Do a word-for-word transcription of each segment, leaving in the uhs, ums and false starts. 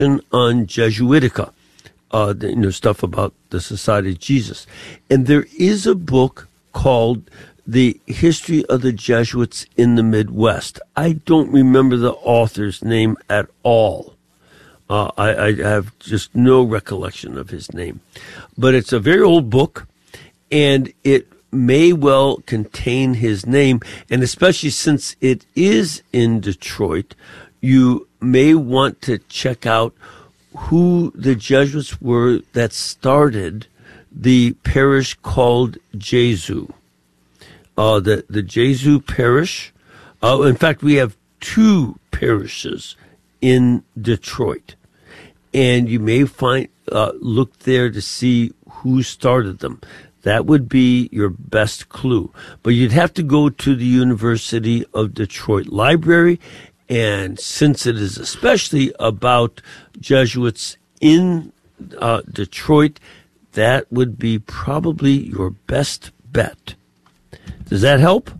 on Jesuitica, uh, the, you know, stuff about the Society of Jesus. And there is a book called The History of the Jesuits in the Midwest. I don't remember the author's name at all. Uh, I, I have just no recollection of his name. But it's a very old book, and it may well contain his name, and especially since it is in Detroit, you may want to check out who the Jesuits were that started the parish called Jesu. Uh, the, the Jesu parish. Uh, in fact, we have two parishes in Detroit. And you may find, uh, look there to see who started them. That would be your best clue. But you'd have to go to the University of Detroit Library. And since it is especially about Jesuits in uh, Detroit, that would be probably your best bet. Does that help?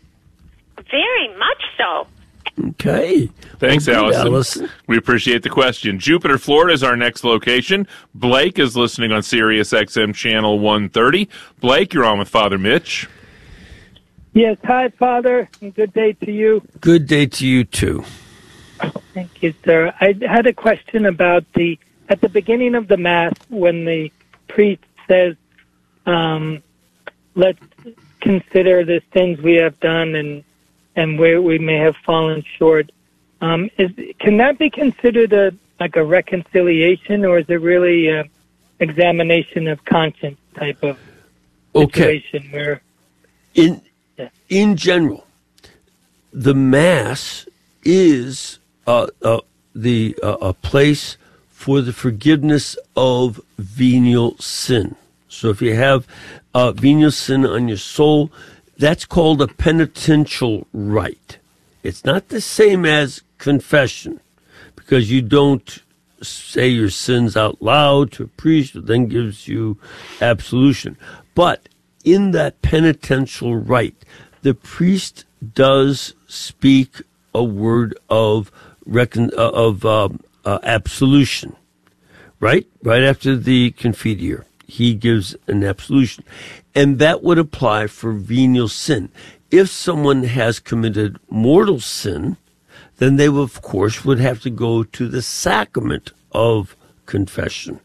Very much so. Okay. Thanks, well, Allison. Allison. We appreciate the question. Jupiter, Florida is our next location. Blake is listening on Sirius X M Channel one thirty. Blake, you're on with Father Mitch. Yes, hi, Father, and good day to you. Good day to you, too. Thank you, sir. I had a question about the, at the beginning of the Mass, when the priest says, um, let's consider the sins we have done and and where we may have fallen short. Um, is can that be considered a like a reconciliation, or is it really an examination of conscience type of situation? Okay. Where in yeah. in general, the Mass is uh, uh, the uh, a place for the forgiveness of venial sin. So if you have uh, venial sin on your soul, that's called a penitential rite. It's not the same as confession, because you don't say your sins out loud to a priest who then gives you absolution. But in that penitential rite, the priest does speak a word of recon- uh, of uh, uh, absolution, right? Right after the Confiteor, he gives an absolution. And that would apply for venial sin. If someone has committed mortal sin, then they, will, of course, would have to go to the sacrament of confession.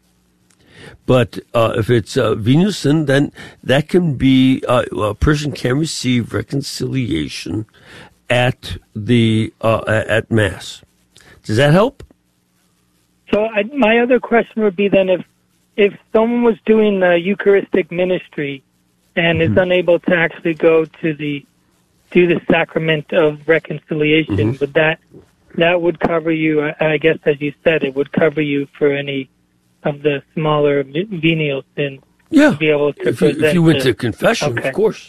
But uh, if it's uh, venial sin, then that can be, uh, a person can receive reconciliation at the uh, at Mass. Does that help? So I, my other question would be then, if if someone was doing the Eucharistic ministry and is mm-hmm. unable to actually go to the do the sacrament of reconciliation, mm-hmm. would that that would cover you? I guess, as you said, it would cover you for any of the smaller venial sins. Yeah, to be able to if, you, if you went to, to confession, okay. of course.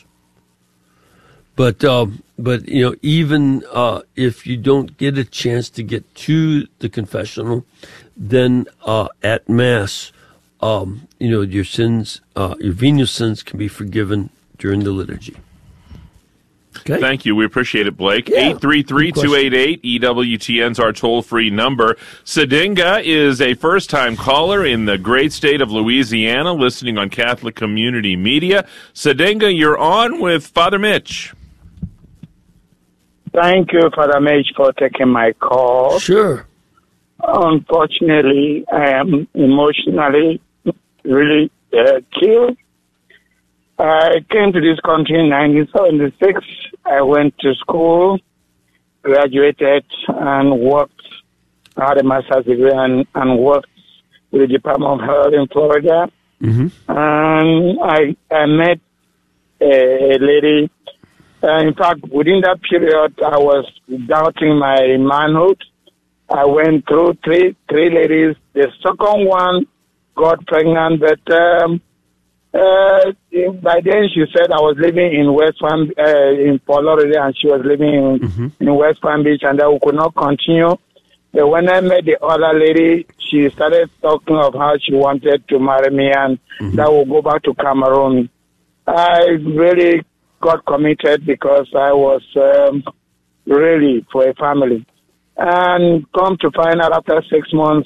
But um, but you know, even uh, if you don't get a chance to get to the confessional, then uh, at Mass, um, you know, your sins, uh, your venial sins, can be forgiven during the liturgy. Okay. Thank you. We appreciate it, Blake. Yeah, eight three three, two eight eight, E W T N's our toll-free number. Sadinga is a first-time caller in the great state of Louisiana, listening on Catholic Community Media. Sadinga, you're on with Father Mitch. Thank you, Father Mitch, for taking my call. Sure. Unfortunately, I am emotionally really uh, killed. I came to this country in nineteen seventy-six. I went to school, graduated, and worked, had a master's degree, and, and worked with the Department of Health in Florida. Mm-hmm. And I, I met a, a lady. Uh, in fact, within that period, I was doubting my manhood. I went through three three ladies. The second one got pregnant, but um, uh, by then she said I was living in West Palm, uh, in Port Lauderdale, and she was living in, mm-hmm. in West Palm Beach, and that we could not continue. But when I met the other lady, she started talking of how she wanted to marry me, and mm-hmm. that we'll go back to Cameroon. I really got committed because I was um, really for a family. And come to find out after six months,